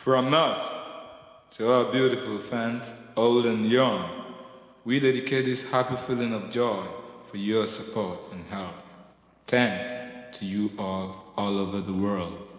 From us to our beautiful fans, old and young, we dedicate this happy feeling of joy for your support and help. Thanks to you all over the world.